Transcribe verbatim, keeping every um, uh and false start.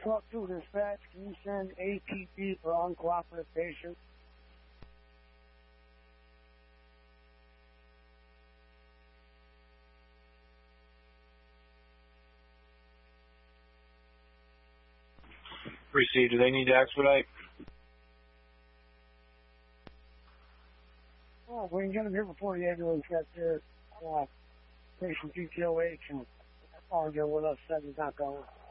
Truck two dispatch, can you send A T P for uncooperative patient? Received. Do they need to expedite? Oh, we can get them here before the ambulance gets here. Uh, patient P T O H and argue with us, said he's not going.